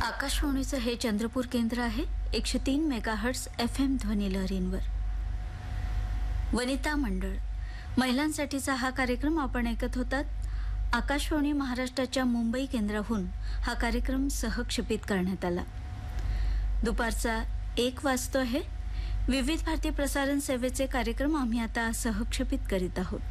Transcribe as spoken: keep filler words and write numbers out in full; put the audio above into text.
आकाशवाणीचं हे चंद्रपूर केंद्र आहे. एकशे तीन मेगाहर्ट्स एफ एम ध्वनी लहरींवर. वनिता मंडळ महिलांसाठीचा हा कार्यक्रम आपण ऐकत होतात. आकाशवाणी महाराष्ट्राच्या मुंबई केंद्राहून हा कार्यक्रम सहक्षेपित करण्यात आला. दुपारचा एक वाजतो आहे. विविध भारतीय प्रसारण सेवेचे कार्यक्रम आम्ही आता सहक्षेपित करीत आहोत.